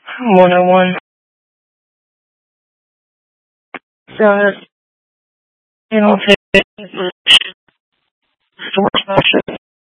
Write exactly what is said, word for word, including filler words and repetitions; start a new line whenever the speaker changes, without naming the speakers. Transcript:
one oh one. So, you know, source message.